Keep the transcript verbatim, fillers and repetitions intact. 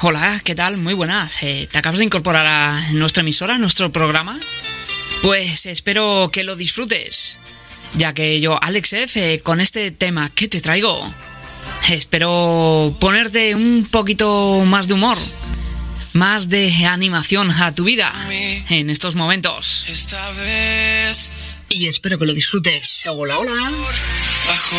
Hola, ¿qué tal? Muy buenas. Eh, ¿Te acabas de incorporar a nuestra emisora, a nuestro programa? Pues espero que lo disfrutes, ya que yo, Alex F., con este tema que te traigo, espero ponerte un poquito más de humor, más de animación a tu vida en estos momentos. Esta vez. Y espero que lo disfrutes. Hola, hola.